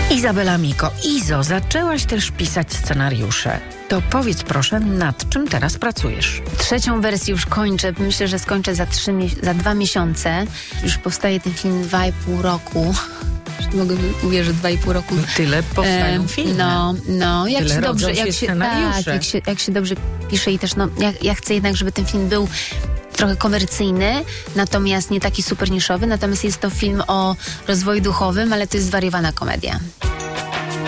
Izabela Miko. Izo, zaczęłaś też pisać scenariusze. To powiedz proszę, nad czym teraz pracujesz? 3. wersję już kończę. Myślę, że skończę za 2 miesiące. Już powstaje ten film 2,5 roku. Nie mogę uwierzyć, 2,5 roku. Tyle powstają filmy. No, jak Tyle się dobrze, rodzą się scenariusze. jak się dobrze pisze i też ja chcę jednak, żeby ten film był trochę komercyjny, natomiast nie taki super niszowy, natomiast jest to film o rozwoju duchowym, ale to jest zwariowana komedia.